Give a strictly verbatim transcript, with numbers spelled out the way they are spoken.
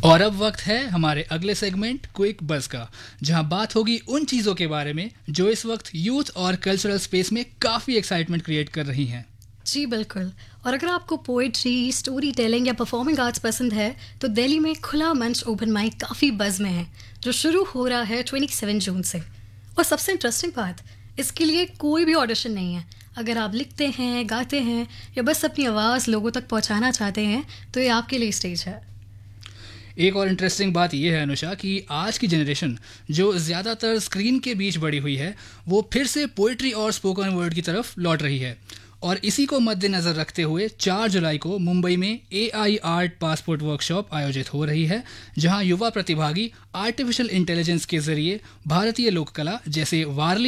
और अब वक्त है हमारे अगले सेगमेंट क्विक बज़ का, जहां बात होगी उन चीज़ों के बारे में जो इस वक्त यूथ और कल्चरल स्पेस में काफ़ी एक्साइटमेंट क्रिएट कर रही हैं। जी बिल्कुल। और अगर आपको पोइट्री, स्टोरी टेलिंग या परफॉर्मिंग आर्ट्स पसंद है तो दिल्ली में खुला मंच ओपन माइक काफ़ी बज़ में है, जो शुरू हो रहा है सत्ताईस जून से। और सबसे इंटरेस्टिंग बात, इसके लिए कोई भी ऑडिशन नहीं है। अगर आप लिखते हैं, गाते हैं या बस अपनी आवाज़ लोगों तक पहुंचाना चाहते हैं तो ये आपके लिए स्टेज है। एक और इंटरेस्टिंग बात यह है अनुषा कि आज की जनरेशन जो ज़्यादातर स्क्रीन के बीच बड़ी हुई है, वो फिर से पोइट्री और स्पोकन वर्ड की तरफ लौट रही है। और इसी को मद्देनज़र रखते हुए चार जुलाई को मुंबई में ए आई आर्ट पासपोर्ट वर्कशॉप आयोजित हो रही है, जहां युवा प्रतिभागी आर्टिफिशियल इंटेलिजेंस के जरिए भारतीय लोक कला जैसे वारली